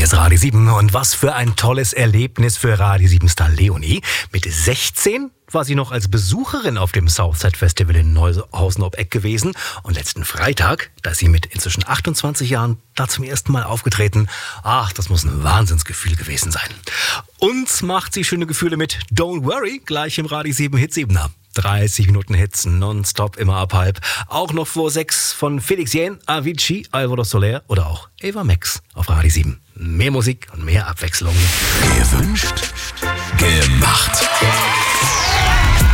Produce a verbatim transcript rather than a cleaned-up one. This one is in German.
Hier ist Radio sieben und was für ein tolles Erlebnis für Radio sieben-Star Leonie. Mit sechzehn war sie noch als Besucherin auf dem Southside Festival in Neuhausen ob Eck gewesen und letzten Freitag, da ist sie mit inzwischen achtundzwanzig Jahren da zum ersten Mal aufgetreten. Ach, das muss ein Wahnsinnsgefühl gewesen sein. Uns macht sie schöne Gefühle mit Don't Worry, gleich im Radio sieben Hit siebener. dreißig Minuten Hits, nonstop, immer ab halb. Auch noch vor sechs von Felix Jähn, Avicii, Alvaro Soler oder auch Ava Max auf Radio sieben. Mehr Musik und mehr Abwechslung. Gewünscht, gemacht.